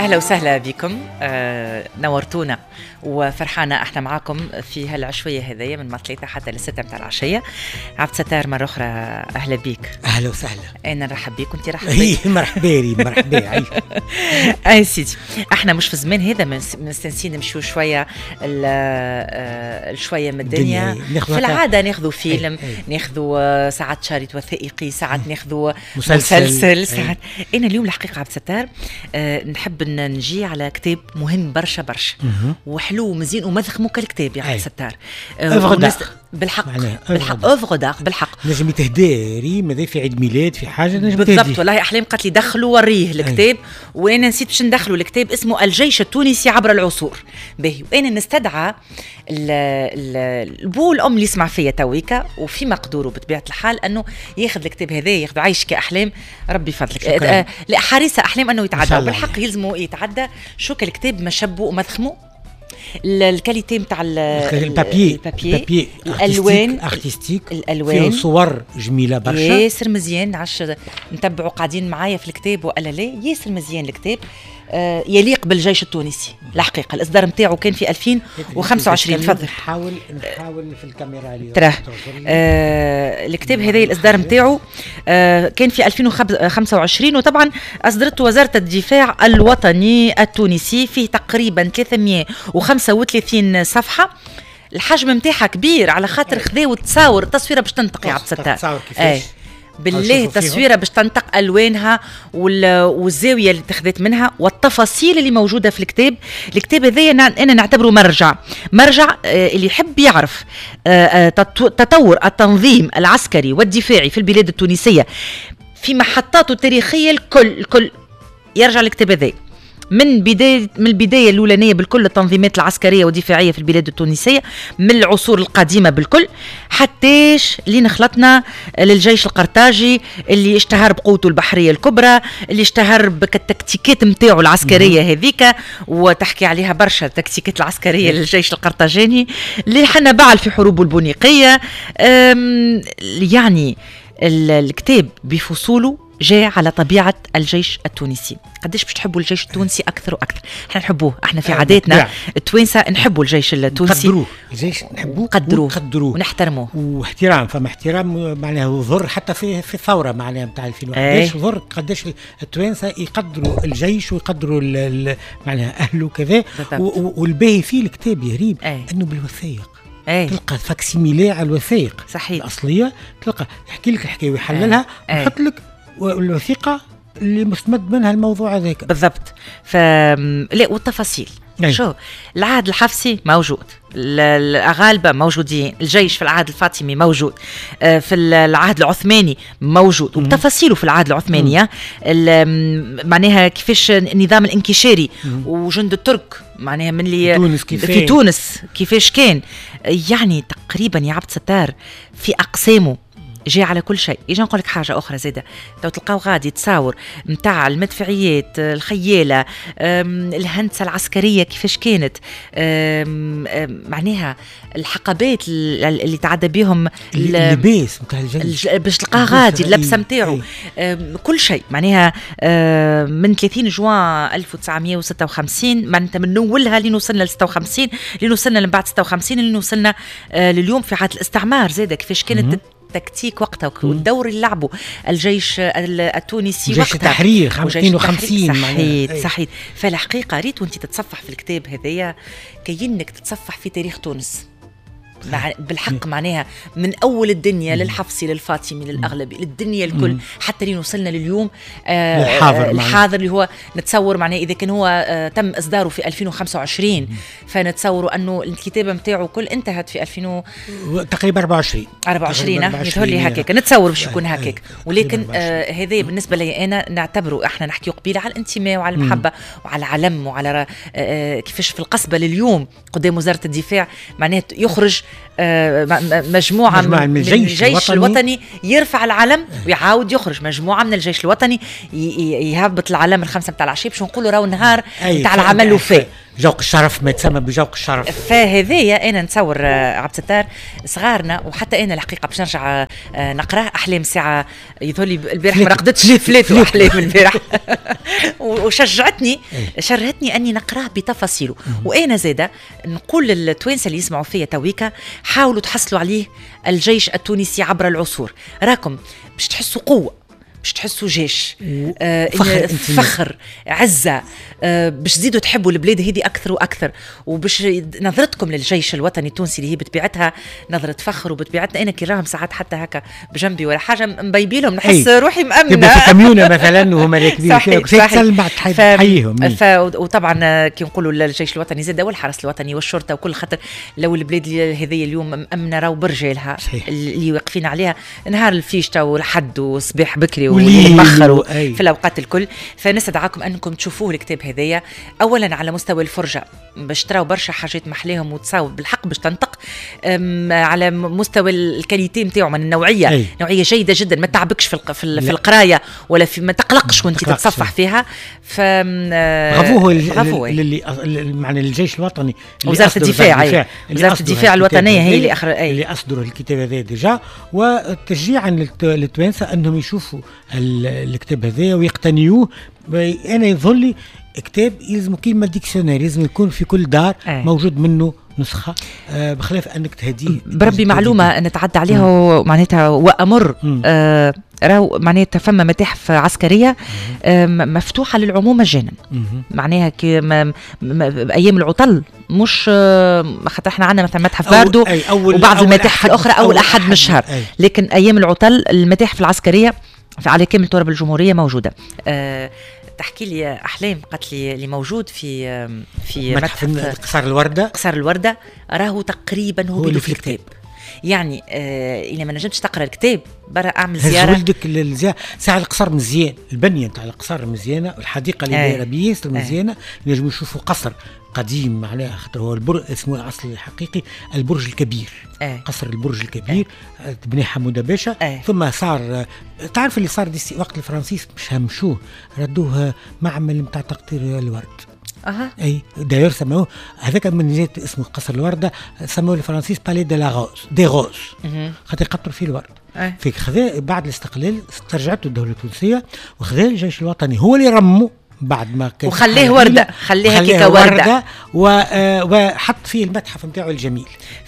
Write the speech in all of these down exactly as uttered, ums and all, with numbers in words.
أهلا وسهلا بكم. آه نورتونا وفرحانة احنا معاكم في هالعشوية هذية من ثلاثة حتى لستة متاع العشية. عبد الستار مرة أخرى أهلا بيك. أهلا وسهلا. أنا نرحب بيك وأنت رحب بيك. مرحبا مرحبا. أي سيدي، احنا مش في زمان هذا مستنسين نمشيو شوية شوية من الدنيا. في العادة ناخذوا فيلم، ناخذوا ساعات شريط وثائقي، ساعات ناخذوا مسلسل, مسلسل ساعات. أنا اليوم الحقيقة عبد الستار أه نحب نجي على كتاب مهم برشا برشا وحلو ومزين ومذخمو كالكتاب يا عبد الستار. أه بالحق بالحق اوفغ داق بالحق نجم تهداري ماذا في عيد ميلاد في حاجه نجم بالضبط. والله احلام قالت لي دخلوا وريه الكتاب وانا نسيت باش ندخلوا الكتاب. اسمه الجيش التونسي عبر العصور. باهي وانا نستدعى البو الام اللي يسمع فيا تويكا وفي مقدوره بطبيعه الحال انه ياخذ الكتاب هذا ياخذ عايش كاحلام ربي فضلك. آه لا حارسه احلام انه يتعدى بالحق يلزمه يتعدى. شو كالكتاب مشبه ومذخمه الكاليتي نتاع البابي البابي الالوان ارتستيك الالوان فيه صور جميله برشا ياسر مزيان. عش نتبعوا قاعدين معايا في الكتاب ولا لا ياسر مزيان الكتاب. آه يليق بالجيش التونسي الحقيقه. الاصدار نتاعو كان في ألفين وخمسة وعشرين. تفضل. نحاول نحاول في الكاميرا اللي ترى آه الكتاب هذا الاصدار نتاعو آه كان في ألفين وخمسة وعشرين وطبعا اصدرته وزاره الدفاع الوطني التونسي. فيه تقريبا ثلاثمئة وخمسة وثلاثين صفحه. الحجم نتاعها كبير على خاطر خذاو تصاور التصويره باش تنطق يا عبد الستار. آه. بالله تصويره باش تنطق الوانها والزاويه اللي اتخذت منها والتفاصيل اللي موجوده في الكتاب. الكتاب هذا انا نعتبره مرجع مرجع اللي يحب يعرف تطور التنظيم العسكري والدفاعي في البلاد التونسيه في محطاته التاريخيه الكل الكل يرجع الكتاب هذا من بداية من البداية الأولانية بالكل التنظيمات العسكرية والدفاعية في البلاد التونسية من العصور القديمة بالكل حتىش اللي نخلطنا للجيش القرطاجي اللي اشتهر بقوته البحرية الكبرى اللي اشتهر بالتكتيكات متاعه العسكرية هذيك وتحكي عليها برشا التكتيكات العسكرية للجيش القرطاجاني اللي حنا بعل في حروبه البونيقية. يعني الكتاب بفصوله جاء على طبيعة الجيش التونسي. قديش باش تحبوا الجيش التونسي أكثر وأكثر. احنا نحبوه احنا في عاداتنا التوانسة نحبوا الجيش التونسي. نقدروه الجيش نحبوه نقدروه ونحترموه واحترام. فما احترام معناه ضر حتى في في الثورة معناها نتاع ألفين وأحد عشر ضر قديش التوانسة يقدروا الجيش ويقدروا معناها أهله كذا. والباهي فيه الكتاب يا ريم أنه بالوثائق. أي. تلقى فاكسيميلي على الوثائق صحيح الأصلية. تلقى يحكي لك الحكاية ويحللها ويحط لك والوثيقة اللي مستمد منها الموضوع هذاك بالضبط. ف لا والتفاصيل أي. شو العهد الحفصي موجود، الأغالبة موجودين، الجيش في العهد الفاطمي موجود، في العهد العثماني موجود وتفاصيله في العهد العثماني معناها كيفاش النظام الانكشاري وجند الترك معناها من اللي تونس في تونس كيفاش كان. يعني تقريبا يا عبد الستار في أقسامه جاء على كل شيء. يجي نقول لك حاجة أخرى زيادة تو تلقاو غادي تصاور متاع المدفعيات الخيالة الهندسة العسكرية كيفاش كانت معناها الحقبات اللي تعدى بهم اللباس متاع الجيش باش تلقاه غادي اللبسة متاعو كل شيء معناها من ثلاثين جوان ألف وتسعمئة وستة وخمسين معناتها من نولها اللي نوصلنا ل ستة وخمسين اللي نوصلنا من بعد ستة وخمسين اللي نوصلنا لليوم في عهد الاستعمار زيادة كيفاش كانت تكتيك وقتها والدور اللي لعبه الجيش التونسي وقتها. جيش التحرير اثنين وخمسين صحيح صحيح. فالحقيقة ريت وانت تتصفح في الكتاب هذايا كأنك تتصفح في تاريخ تونس مع بالحق معناها من أول الدنيا للحفصي للفاطمي للأغلبي للدنيا الكل حتى اللي وصلنا لليوم آه الحاضر, الحاضر اللي هو نتصور معناه إذا كان هو آه تم إصداره في ألفين وخمسة وعشرين فنتصوروا أنه الكتابة متاعه كل انتهت في ألفين و... تقريبا أربعة وعشرين أربعة وعشرين يظهر لي هكاك نتصور باش يكون هكاك. ولكن آه هذا بالنسبة لي أنا نعتبره احنا نحكي قبيلة على الانتماء وعلى المحبة وعلى علم وعلى آه كيفاش في القصبة لليوم قدام وزارة الدفاع معناه يخرج مجموعة من, من الجيش الوطني, الوطني يرفع العلم ويعاود يخرج مجموعة من الجيش الوطني يهبط العلم الخمسة متاع العشية باش نقولوا راهو النهار متاع العمل وفاء جوق الشرف، ما يتسمى بجوق الشرف. فهذايا انا نتصور عبد الستار صغارنا، وحتى انا الحقيقه باش نرجع نقراه احلام ساعه يظهر لي البارح ما رقدتش فلاتوا احلام البارح وشجعتني شرهتني اني نقراه بتفاصيله. وانا زاده نقول للتوانسه اللي يسمعوا فيا تويكا حاولوا تحصلوا عليه الجيش التونسي عبر العصور، راكم باش تحسوا قوه، باش تحسوا جيش، آه فخر, فخر عزة، آه باش تزيدوا تحبوا البلاد هذه أكثر وأكثر، وباش نظرتكم للجيش الوطني التونسي اللي هي بطبيعتها نظرة فخر، وبطبيعتنا أنا كي راهم ساعات حتى هكا بجنبي ولا حاجة مبيبي لهم نحس أي. روحي مأمنة في كميونة مثلا وهم راكبين تسلم بعد تحييهم. وطبعا كي نقولوا الجيش الوطني زاد والحرس الوطني والشرطة وكل خاطر لو البلاد هذه اليوم مأمنة راهو برجالها اللي واقفين عليها نهار الفيشتة والحد وصباح بكري ويمخروا في الأوقات الكل. فنستدعاكم أنكم تشوفوه الكتاب هذايا أولا على مستوى الفرجة باش تراو برشا حاجات محليهم وتصاو بالحق باش تنطق، على مستوى الكاليتي نتاعو من النوعية أي. نوعية جيدة جدا ما تعبكش في الق... في, في القراية ولا في ما تقلقش وانت تتصفح فيها. ف غفوه اللي معنى الجيش الوطني وزارة الدفاع وزارة الدفاع الوطنية هي اللي أخر... اللي أصدروا الكتاب هذا ديجا، وتشجيعا للتوانسة أنهم يشوفوا الكتاب هذا ويقتنيوه. أنا يظهر لي كتاب يلزم كلمة ديكسيونير لازم يكون في كل دار أي. موجود منه نسخة، آه بخلاف أنك تهديه بربي معلومة نتعدى عليها معناتها وأمر آه راهو معناتها فما متاحف عسكرية آه مفتوحة للعموم مجانا، معناها كي أيام العطل مش آه خاطر احنا عندنا مثلا متحف باردو وبعض المتاحف الأخرى أول أحد من الشهر، لكن أيام العطل المتاحف العسكرية على كامل تراب الجمهورية موجودة. آه تحكي لي أحلام قالت لي اللي موجود في في متحف قصر الوردة. قصر الوردة راهو تقريبا هو, هو اللي في الكتاب، يعني آه إذا ما نجمتش تقرأ الكتاب برا أعمل زيارة. ولدك الزيارة ساعة القصر مزيان، البنية نتاع القصر مزيانة، والحديقة اللي دايرة بيس مزيانة، ينجموا يشوفوا قصر قديم معناها خاطر هو البرج اسمه الأصل الحقيقي البرج الكبير. أي. قصر البرج الكبير تبنيه حمودة باشا. أي. ثم صار تعرف اللي صار دي وقت الفرنسيس مش همشوه ردوه معمل نتاع تقطير الورد. أها. اي داير سموه هذاك من جهه اسمه قصر الورده، سموه الفرنسيس بالي دي لا روز دي روز خاطر يقطروا فيه الورد. أي. في خذا بعد الاستقلال استرجعته الدوله التونسيه وخذا الجيش الوطني هو اللي رمه بعد ما كان وخليه ورده خليها كيكا ورده وحط فيه المتحف نتاعو الجميل.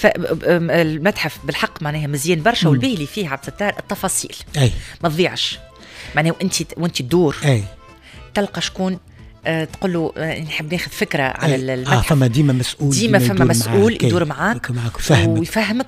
فالمتحف بالحق معناها مزيان برشا، والباهي اللي فيه عبد الستار التفاصيل أي. ما تضيعش معناها وانت وانت تدور أي. تلقى شكون أه تقول له أه نحب ناخذ فكره على أي. المتحف. اه فما ديما مسؤول ديما فما مسؤول يدور معاك, معاك ويفهمك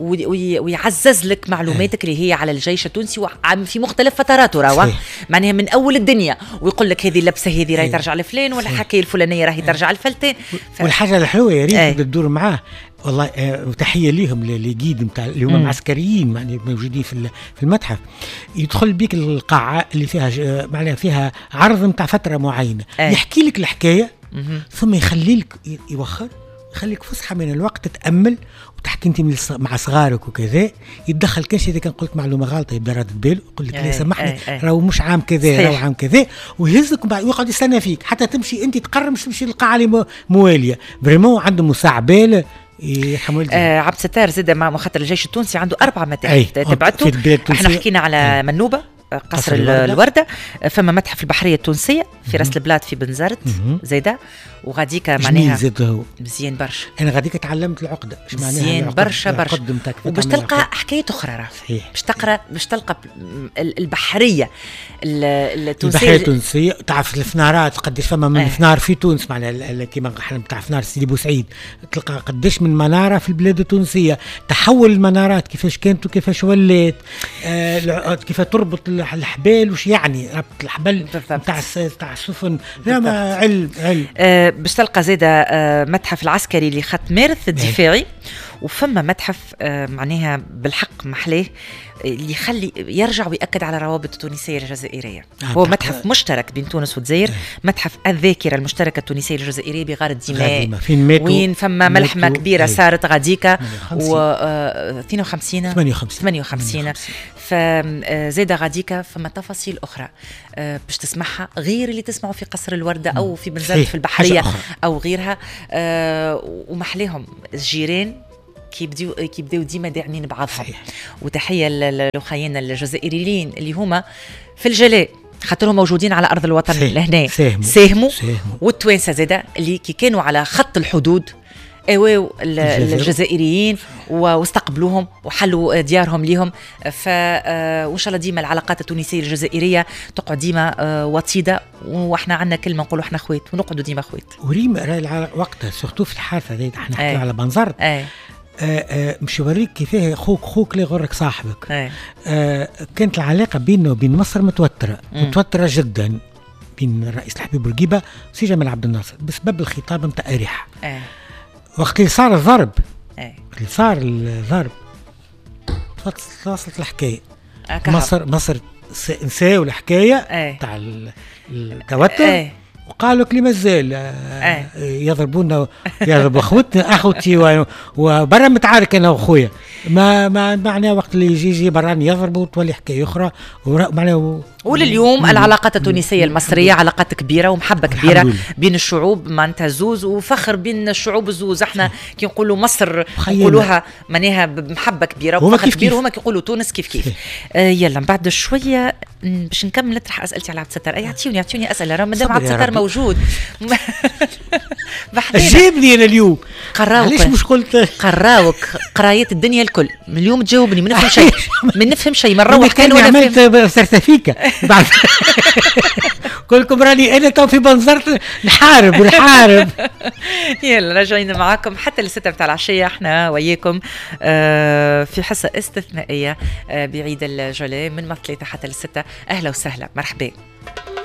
ويعزز لك معلوماتك أي. اللي هي على الجيش التونسي في مختلف فتراته راهو معناها من اول الدنيا، ويقول لك هذه اللبسه هذه راهي ترجع لفلان ولا الحكايه الفلانيه راهي ترجع لفلتان. ف... والحاجه الحلوه يا ريت تدور معاه والله. آه وتحيه ليهم لجيد نتاع اللي هم معسكريين يعني موجودين في في المتحف، يدخل بيك القاعه اللي فيها معناها فيها عرض نتاع فتره معينه أي. يحكي لك الحكايه مم. ثم يخلي لك يوخر يخليك فسحه من الوقت تتامل وتحكي انت مع صغارك وكذا، يتدخل كان شيء اذا كان قلت معلومه غلطه يبدا رد بال يقول لك لا سامحني راهو مش عام كذا راهو عام كذا، ويهزك ويقعد يستنى فيك حتى تمشي انت تقرر مش تمشي للقاعه اللي مواليه. فريمون عنده مساعبال آه عبد الستار زاد مع خاطر الجيش التونسي عنده أربع متاحف تبعته. احنا حكينا على أي. منوبة قصر الوردة. الوردة، فما متحف البحرية التونسية في راس البلاد في بنزرت زيدا، وغاديك معناها مزيان برشا. انا غاديك تعلمت العقدة مزيان برشا برشا، وباش تلقى حكاية أخرى راه باش تقرا باش تلقى البحرية التونسية. البحرية التونسية تعرف الفنارات قديش فما من فنار في تونس معناها كيما احنا نتاع فنار سيدي بوسعيد، تلقى قديش من منارة في البلاد التونسية، تحول المنارات كيفاش كانت وكيفاش ولات، آه كيف تربط الحبال وش يعني ربط الحبل تاع تاع السفن. لا ما علم علم أه باش تلقى زاده أه متحف العسكري اللي خط مارث الدفاعي، وفما متحف أه معناها بالحق محلاه اللي يخلي يرجع ويأكد على الروابط التونسية الجزائرية. آه هو متحف مشترك بين تونس والجزائر، متحف الذاكرة المشتركة التونسية الجزائرية بغار الدماء، وين فما ملحمة كبيرة أي. صارت غاديكا و اثنين وخمسين ثمانية وخمسين فزيدا غاديكا فما تفاصيل اخرى أه باش تسمعها غير اللي تسمعوا في قصر الوردة او في بنزرت في البحرية او غيرها. أه ومحليهم الجيران كيبداو كيبداو ديما داعمين بعضهم. وتحيه للخينا الجزائريين اللي هما في الجلاء خاطرهم موجودين على ارض الوطن لهنا ساهموا, ساهموا. والتوانسه زاده اللي كي كانوا على خط الحدود ايوا الجزائريين واستقبلوهم وحلوا ديارهم ليهم. ف وان شاء الله ديما العلاقات التونسيه الجزائريه تقعد ديما وطيده، واحنا عندنا كلمه نقولوا احنا خوات ونقعدوا ديما خوات. وريم راهي وقتها سورتو في الحادثه هذه احنا نحكيو على بنزرت آه آه مش يوريك كيفاه خوك خوك اللي يغرك صاحبك. آه. آه كانت العلاقه بينه وبين مصر متوتره م. متوتره جدا بين الرئيس الحبيب بورقيبه وسي جمال عبد الناصر بسبب الخطاب نتاع اريحه. آه. وقت اللي صار الضرب آه. اللي صار الضرب وصلت الحكايه آه مصر مصر نساو الحكايه نتاع آه. التوتر آه. وقالوا لك لي مازال آه. يضربونا يضربوا اخوتنا اخوتي وبرا متعارك انا واخويا ما ما معناه وقت اللي يجي يجي براني يضربوا تولي حكايه اخرى معناه. ولليوم العلاقات التونسيه المصريه علاقات كبيره ومحبه كبيره بين الشعوب معناتها زوز وفخر بين الشعوب الزوز. احنا كي نقولوا مصر نقولوها معناها بمحبه كبيره وفخر كبير، وهما كيقولوا تونس كيف كيف. آه يلا بعد شويه باش نكمل نطرح اسئلتي على عبد الستار. اي يعطيوني يعطيوني اسئله راه مادام عبد الستار موجود جيبني انا اليوم قراوك ليش مش قلت قراوك قرايات الدنيا الكل اليوم تجاوبني ما نفهم شيء ما نفهم شيء ما نروح كان ولا عملت سيرتيفيكا بعد كلكم راني انا تو في بنزرت نحارب ونحارب. يلا راجعين معاكم حتى الستة بتاع العشيه احنا وياكم آه في حصه استثنائيه آه بعيد الجلاء من ثلاثة حتى الستة. اهلا وسهلا مرحبا.